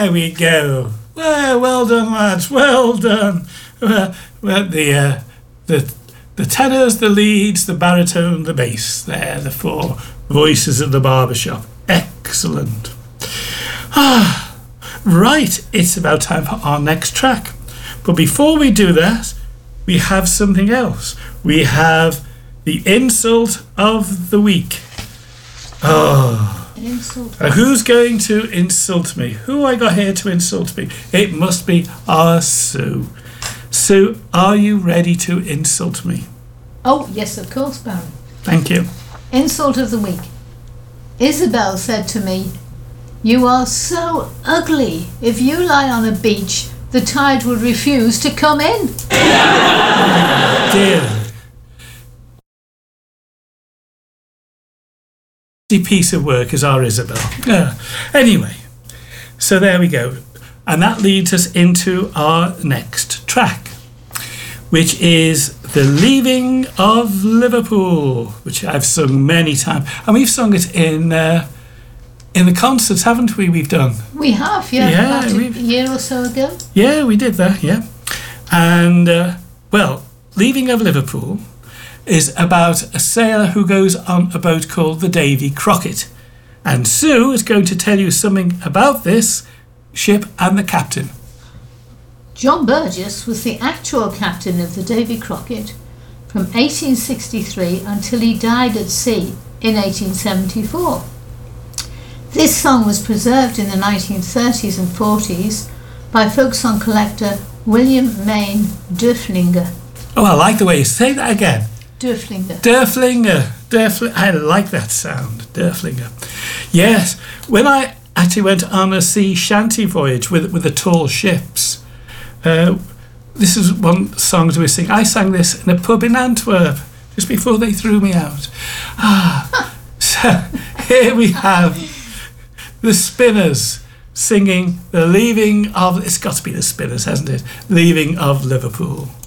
There we go. Well done, lads. Well done. The tenors, the leads, the baritone, the bass. They're the four voices of the barbershop. Excellent. Right, it's about time for our next track. But before we do that, we have something else. We have the insult of the week. Who's going to insult me? Who I got here to insult me? It must be our Sue. Sue, are you ready to insult me? Oh, yes, of course, Baron. Thank you. Insult of the week. Isabel said to me, "You are so ugly. If you lie on a beach, the tide would refuse to come in." Dear. Piece of work is our Isabel. Anyway, so there we go. And that leads us into our next track, which is The Leaving of Liverpool, which I've sung many times. And we've sung it in the concerts, haven't we? We've done. We have, yeah. About a year or so ago. Yeah, we did that, yeah. And, Leaving of Liverpool is about a sailor who goes on a boat called the Davy Crockett. And Sue is going to tell you something about this ship and the captain. John Burgess was the actual captain of the Davy Crockett from 1863 until he died at sea in 1874. This song was preserved in the 1930s and 40s by folk song collector William Main Derflinger. Oh, I like the way you say that again. Derflinger. I like that sound. Derflinger. Yes, when I actually went on a sea shanty voyage with the tall ships, this is one song we sing. I sang this in a pub in Antwerp just before they threw me out. So here we have the Spinners singing The Leaving of... It's got to be the Spinners, hasn't it? Leaving of Liverpool.